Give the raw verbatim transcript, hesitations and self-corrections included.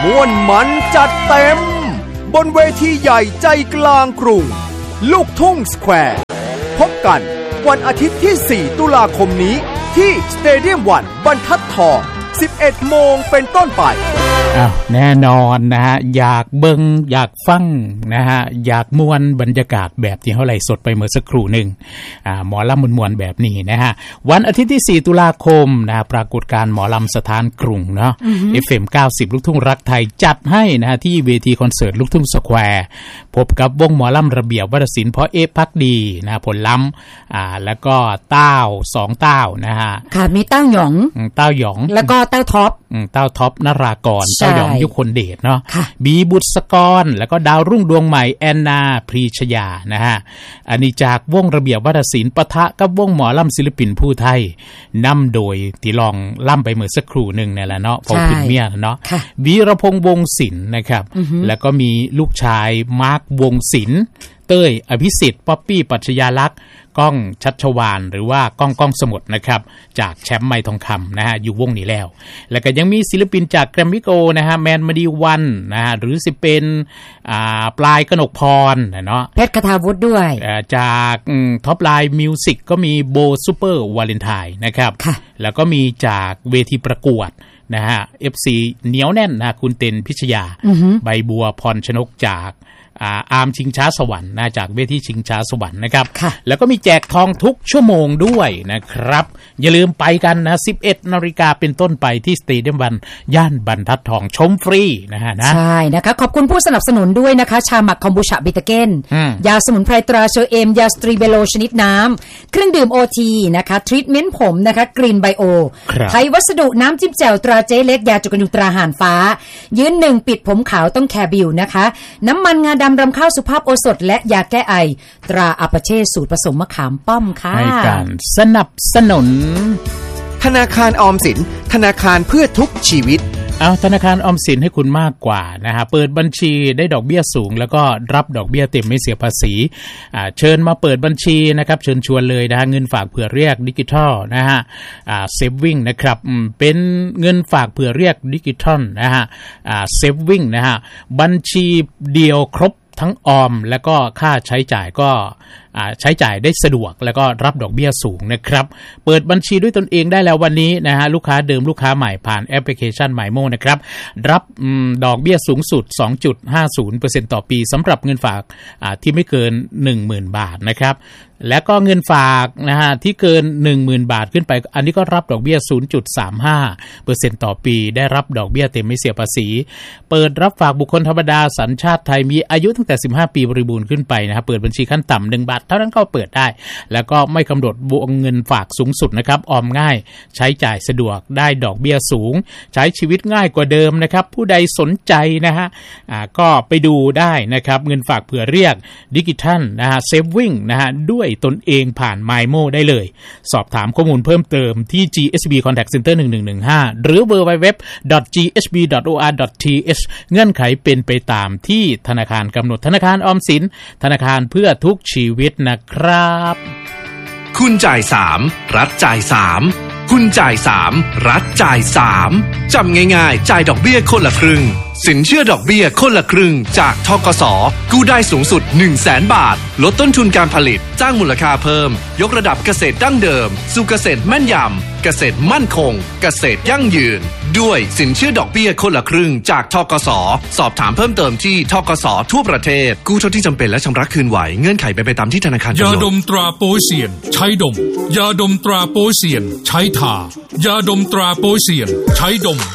ม่วนมันจัดเต็มบนเวทีใหญ่ใจกลางกรุงลูกทุ่งสแควร์พบกันวันอาทิตย์ที่สี่ตุลาคมนี้ที่สเตเดียมวันบรรทัดทองสิบเอ็ดโมงเป็นต้นไปอ้าวแน่นอนนะฮะอยากเบิ่งอยากฟังนะฮะอยากมวนบรรยากาศแบบที่เฮาไลฟ์สดไปเมื่อสักครู่นึงอ่าหมอลำมวนๆแบบนี้นะฮะวันอาทิตย์ที่สี่ตุลาคมนะปรากฏการณ์หมอลำสถานกรุงเนาะ เอฟ เอ็ม เก้าสิบลูกทุ่งรักไทยจัดให้นะฮะที่เวทีคอนเสิร์ตลูกทุ่งสแควร์พบกับวงหมอลำระเบียบวรรณศิลป์เพราะเอฟพักดีนะผลล้ำอ่าแล้วก็เต้าสองเต้านะฮะค่ะมีเต้าหยองเต้าหยองแล้วก็เต้าท็อปเต้าท็อปนรากรเต้าหยองยุคนเดชเนาะบีบุษกรแล้วก็ดาวรุ่งดวงใหม่แอนนาพรีชยานะฮะอันนี้จากวงระเบียบวรรณศิลป์ปะทะกับวงหมอลำศิลปินผู้ไทยนำโดยที่ลองล่ำไปเมื่อสักครู่นึงนี่แหละเนาะพอขึ้นเมียเนาะวีรพงษ์วงศิลป์นะครับแล้วก็มีลูกชายมาร์ควงศิลป์เต้ยอภิสิทธิ์ป๊อปปี้ปัชญาลักษณ์ก้องชัชวาลหรือว่าก้องก้องสมุทรนะครับจากแชมป์ไม้ทองคำนะฮะอยู่วงนี้แล้วแล้วก็ยังมีศิลปินจากแกรมมี่โกนะฮะแมนมณีวันนะฮะหรือสิเป็นอ่าปลายกนกพรเนาะเพชรคทาวุฒิด้วยจากท็อปไลน์มิวสิกก็มีโบซูเปอร์วาเลนไทน์นะครับแล้วก็มีจากเวทีประกวดนะฮะ เอฟ ซี เหนียวแน่นนะคุณเต็นพิชยาใบบัวพรชนกจากอาอาร์มชิงช้าสวรรค์นะจากเวทีชิงช้าสวรรค์นะครับแล้วก็มีแจกทองทุกชั่วโมงด้วยนะครับอย่าลืมไปกันนะ สิบเอ็ดนาฬิกาเป็นต้นไปที่สเตเดียมวันย่านบรรทัดทองชมฟรีนะฮะนะใช่นะคะขอบคุณผู้สนับสนุนด้วยนะคะชาหมักคอมบูชาบิตาเก้นยาสมุนไพรตราเชอเอมยาสตรีเบโลชนิดน้ำเครื่องดื่ม โอ ที นะคะทรีทเมนต์ผมนะคะกรีนไบโอไทยวัสดุน้ำจิ้มแจ่วตราเจ๊เล็กยาจุกันยุงตราห่านฟ้ายืนหนึ่งปิดผมขาวต้องแคร์บิวนะคะน้ำมันงาดำรำข้าวสุภาพโอสถและยาแก้ไอตราอาปาเช่สูตรผสมมะขามป้อมค่ะให้การสนับสนุนธนาคารออมสินธนาคารเพื่อทุกชีวิตเอาธนาคารออมสินให้คุณมากกว่านะฮะเปิดบัญชีได้ดอกเบี้ยสูงแล้วก็รับดอกเบี้ยเต็มไม่เสียภาษีอ่าเชิญมาเปิดบัญชีนะครับเชิญชวนเลยนะฮะเงินฝากเผื่อเรียกดิจิทัลนะฮะอ่าเซฟวิ่งนะครับอืมเป็นเงินฝากเผื่อเรียกดิจิทัลนะฮะอ่าเซฟวิ่งนะฮะบัญชีเดียวครบทั้งออมแล้วก็ค่าใช้จ่ายก็ใช้จ่ายได้สะดวกแล้วก็รับดอกเบี้ยสูงนะครับเปิดบัญชีด้วยตนเองได้แล้ววันนี้นะฮะลูกค้าเดิมลูกค้าใหม่ผ่านแอปพลิเคชัน MyMo นะครับรับดอกเบี้ยสูงสุด สองจุดห้าศูนย์เปอร์เซ็นต์ ต่อปีสำหรับเงินฝากที่ไม่เกิน หนึ่งหมื่น บาทนะครับและก็เงินฝากนะฮะที่เกิน หนึ่งหมื่น บาทขึ้นไปอันนี้ก็รับดอกเบี้ย ศูนย์จุดสามห้าเปอร์เซ็นต์ ต่อปีได้รับดอกเบี้ยเต็มไม่เสียภาษีเปิดรับฝากบุคคลธรรมดาสัญชาติไทยมีอายุตั้งแต่สิบห้าปีบริบูรณ์ขึ้นไปนะครับเปิดบัญชีขั้นต่ำหนึ่งบาทเท่านั้นก็เปิดได้แล้วก็ไม่กำหนดวงเงินฝากสูงสุดนะครับออมง่ายใช้จ่ายสะดวกได้ดอกเบี้ยสูงใช้ชีวิตง่ายกว่าเดิมนะครับผู้ใดสนใจนะฮะอ่าก็ไปดูได้นะครับเงินฝากเผื่อเรียกดิจิทัลนะฮะเซฟวิ่งนะฮะด้วยตนเองผ่าน MyMo ได้เลยสอบถามข้อมูลเพิ่มเติมที่ จี เอช บี Contact Center หนึ่งหนึ่งหนึ่งห้าหรือ ดับเบิลยู ดับเบิลยู ดับเบิลยู ดอท จี เอช บี ดอท โอ อาร์ ดอท ที เอช เงื่อนไขเป็นไปตามที่ธนาคารกำหนดธนาคารออมสินธนาคารเพื่อทุกชีวิตนะครับคุณจ่ายสามรัฐจ่ายสามคุณจ่ายสามรัฐจ่ายสามจำง่ายๆจ่ายดอกเบี้ยคนละครึ่งสินเชื่อดอกเบี้ยคนละครึ่งจากธกส.กู้ได้สูงสุด หนึ่งแสน บาทลดต้นทุนการผลิตสร้างมูลค่าเพิ่มยกระดับเกษตรดั้งเดิมสู่เกษตรแม่นยำเกษตรมั่นคงเกษตรยั่งยืนด้วยสินเชื่อดอกเบี้ยคนละครึ่งจากธกส.สอบถามเพิ่มเติมที่ธกส.ทั่วประเทศกู้เท่าที่จำเป็นและชำระคืนไหวเงื่อนไขเป็นไปตามที่ธนาคารกำหนดยาดมตราโปเซียนใช้ดมยาดมตราโปเซียนใช้ทายาดมตราโปเซียนใช้ดม